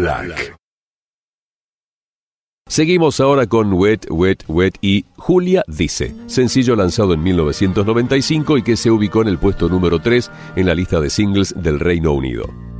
Black. Seguimos ahora con Wet, Wet, Wet y Julia Dice, sencillo lanzado en 1995 y que se ubicó en el puesto número 3 en la lista de singles del Reino Unido.